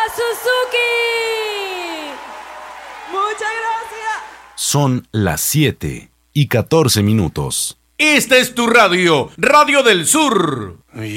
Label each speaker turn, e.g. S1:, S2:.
S1: Suzuki. Muchas gracias.
S2: Son las 7:14.
S3: Esta es tu radio, Radio del Sur.